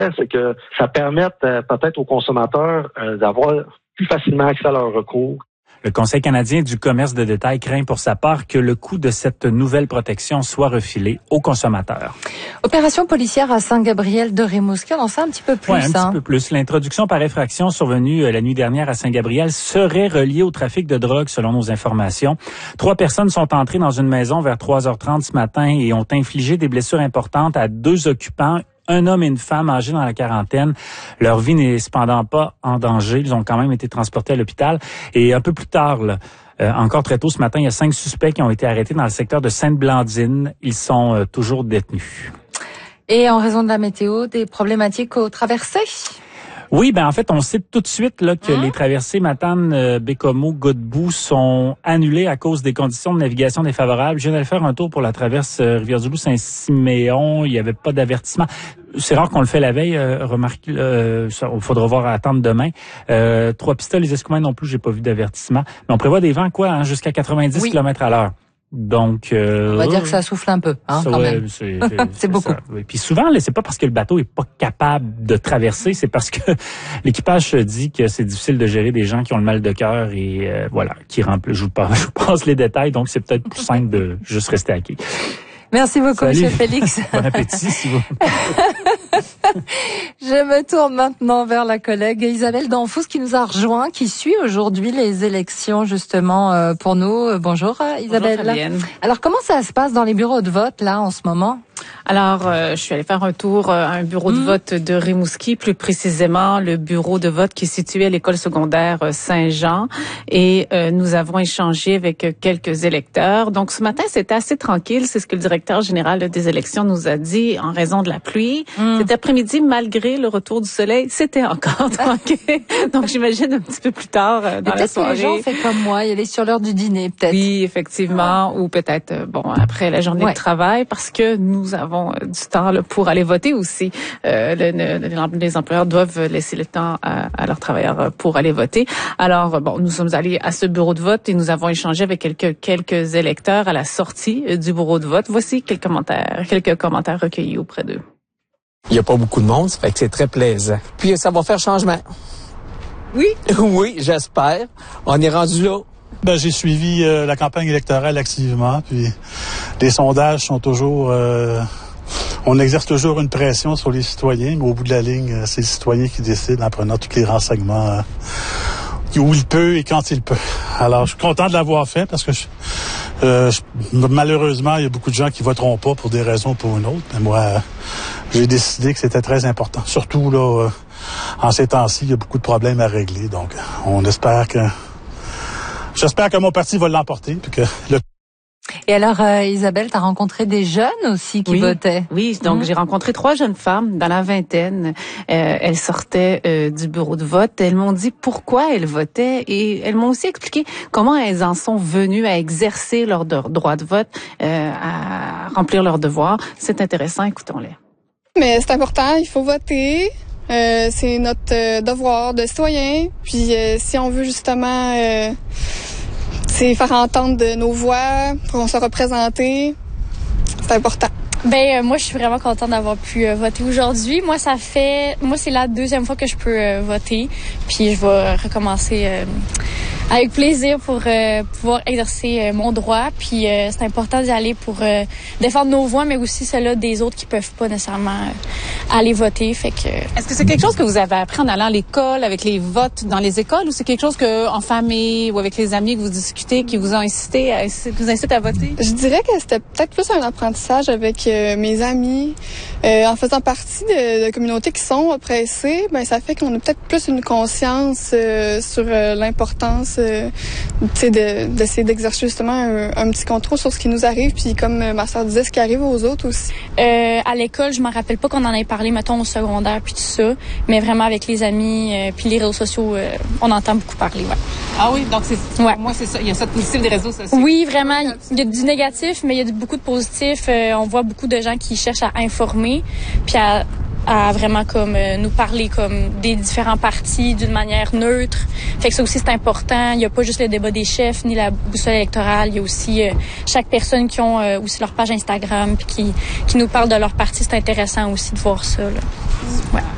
c'est que ça permette peut-être aux consommateurs d'avoir plus facilement accès à leurs recours. Le Conseil canadien du commerce de détail craint pour sa part que le coût de cette nouvelle protection soit refilé aux consommateurs. Opération policière à Saint-Gabriel-de-Rimouski, on en sait un petit peu plus. Oui, un petit peu plus. L'introduction par effraction survenue la nuit dernière à Saint-Gabriel serait reliée au trafic de drogue, selon nos informations. 3 personnes sont entrées dans une maison vers 3h30 ce matin et ont infligé des blessures importantes à 2 occupants. Un homme et une femme âgés dans la quarantaine. Leur vie n'est cependant pas en danger. Ils ont quand même été transportés à l'hôpital. Et un peu plus tard, encore très tôt ce matin, il y a 5 suspects qui ont été arrêtés dans le secteur de Sainte-Blandine. Ils sont toujours détenus. Et en raison de la météo, des problématiques aux traversées? Oui, en fait, on sait tout de suite là que les traversées Matane, Bécomo, Godbout sont annulées à cause des conditions de navigation défavorables. Je viens d'aller faire un tour pour la traverse Rivière-du-Loup, Saint-Siméon. Il n'y avait pas d'avertissement. C'est rare qu'on le fait la veille. Remarquez, il faudra voir attendre demain. 3Pistoles, les Escoumins non plus, j'ai pas vu d'avertissement. Mais on prévoit des vents jusqu'à 90 km à l'heure. Donc, on va dire que ça souffle un peu, quand même. C'est beaucoup. Oui. Puis souvent, c'est pas parce que le bateau est pas capable de traverser, c'est parce que l'équipage se dit que c'est difficile de gérer des gens qui ont le mal de cœur et qui remplissent. Je vous passe les détails, donc c'est peut-être plus simple de juste rester à quai. Merci beaucoup, M. Félix. Bon appétit, si vous. Je me tourne maintenant vers la collègue Isabelle Danfous qui nous a rejoint, qui suit aujourd'hui les élections justement pour nous. Bonjour Isabelle. Bonjour Fabienne. Alors comment ça se passe dans les bureaux de vote là en ce moment? Alors, je suis allée faire un tour à un bureau de vote de Rimouski, plus précisément le bureau de vote qui est situé à l'école secondaire Saint-Jean. Et nous avons échangé avec quelques électeurs. Donc, ce matin, c'était assez tranquille. C'est ce que le directeur général des élections nous a dit en raison de la pluie. Cet après-midi, malgré le retour du soleil, c'était encore tranquille. Donc, j'imagine un petit peu plus tard dans la soirée. Peut-être que les gens ont fait comme moi, y aller sur l'heure du dîner, peut-être. Oui, effectivement. Ou peut-être, après la journée de travail, parce que nous avons du temps là, pour aller voter aussi. Les employeurs doivent laisser le temps à leurs travailleurs pour aller voter. Alors, nous sommes allés à ce bureau de vote et nous avons échangé avec quelques électeurs à la sortie du bureau de vote. Voici quelques commentaires recueillis auprès d'eux. Il n'y a pas beaucoup de monde, ça fait que c'est très plaisant. Puis ça va faire changement. Oui? Oui, j'espère. On est rendu là. J'ai suivi la campagne électorale activement, puis les sondages sont toujours... on exerce toujours une pression sur les citoyens, mais au bout de la ligne, c'est le citoyen qui décide en prenant tous les renseignements où il peut et quand il peut. Alors, je suis content de l'avoir fait parce que malheureusement, il y a beaucoup de gens qui voteront pas pour des raisons ou pour une autre. Mais moi, j'ai décidé que c'était très important. Surtout, là, en ces temps-ci, il y a beaucoup de problèmes à régler. Donc, j'espère que mon parti va l'emporter. Puis que Et alors, Isabelle, tu as rencontré des jeunes aussi qui votaient? Oui, donc j'ai rencontré 3 jeunes femmes dans la vingtaine. Elles sortaient du bureau de vote. Elles m'ont dit pourquoi elles votaient et elles m'ont aussi expliqué comment elles en sont venues à exercer leur droit de vote, à remplir leurs devoirs. C'est intéressant, écoutons-les. Mais c'est important, il faut voter. C'est notre devoir de citoyen. Puis si on veut justement... c'est faire entendre de nos voix, pour qu'on soit représentés. C'est important. Moi, je suis vraiment contente d'avoir pu voter aujourd'hui. Moi, c'est la 2e fois que je peux voter. Puis, je vais recommencer avec plaisir pour pouvoir exercer mon droit. Puis, c'est important d'y aller pour défendre nos voix, mais aussi celles des autres qui peuvent pas nécessairement aller voter. Fait que. Est-ce que c'est quelque chose que vous avez appris en allant à l'école, avec les votes dans les écoles, ou c'est quelque chose que en famille ou avec les amis que vous discutez, qui vous ont incité à voter? Je dirais que c'était peut-être plus un apprentissage avec mes amis. En faisant partie de communautés qui sont oppressées, ça fait qu'on a peut-être plus une conscience sur l'importance d'essayer d'exercer justement un petit contrôle sur ce qui nous arrive, puis comme ma soeur disait, ce qui arrive aux autres aussi. À l'école, je m'en rappelle pas qu'on en ait parlé, mettons, au secondaire, puis tout ça, mais vraiment avec les amis, puis les réseaux sociaux, on entend beaucoup parler, Ah oui, donc moi c'est ça, il y a ça de positif des réseaux sociaux. Oui, vraiment, il y a du négatif, mais il y a beaucoup de positif. On voit beaucoup de gens qui cherchent à informer, puis à vraiment comme nous parler comme des différents partis d'une manière neutre. Fait que ça aussi c'est important. Il n'y a pas juste le débat des chefs ni la boussole électorale. Il y a aussi chaque personne qui ont aussi leur page Instagram puis qui nous parle de leur parti. C'est intéressant aussi de voir ça, là. Ouais.